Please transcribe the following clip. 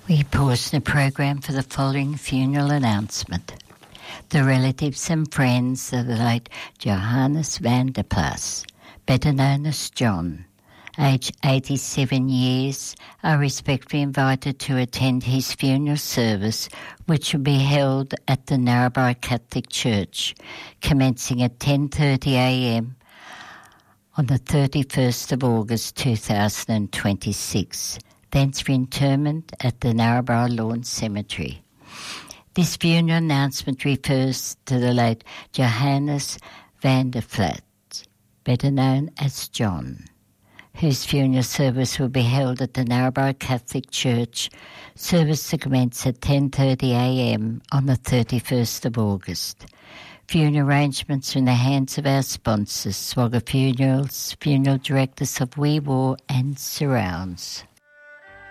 We pause the program for the following funeral announcement. The relatives and friends of the late Johannes van der Plas, better known as John, aged 87 years, are respectfully invited to attend his funeral service, which will be held at the Narrabri Catholic Church, commencing at 10:30 a.m. on the 31st of August 2026, thence for interment at the Narrabri Lawn Cemetery. This funeral announcement refers to the late Johannes van der Plas, better known as John, whose funeral service will be held at the Narrabri Catholic Church. Service to commence at 10:30 a.m. on the 31st of August. Funeral arrangements are in the hands of our sponsors, Swagger Funerals, funeral directors of Wee Waa and Surrounds.